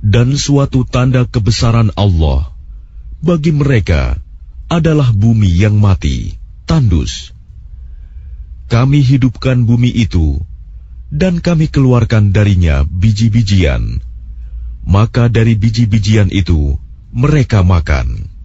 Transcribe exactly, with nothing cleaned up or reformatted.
Dan suatu tanda kebesaran Allah bagi mereka adalah bumi yang mati, tandus. Kami hidupkan bumi itu, dan kami keluarkan darinya biji-bijian. Maka dari biji-bijian itu mereka makan.